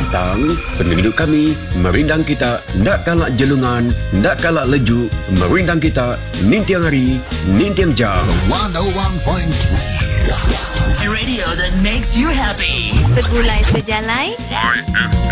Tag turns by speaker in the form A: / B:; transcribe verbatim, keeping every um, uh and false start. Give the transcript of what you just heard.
A: Tentang penduduk kami, merindang kita, nak kalak jelungan, nak kalak lejuk, merindang kita, nintiang hari, nintiang jam.
B: one oh one point three
C: Radio that makes you happy.
D: Segulai sejalai.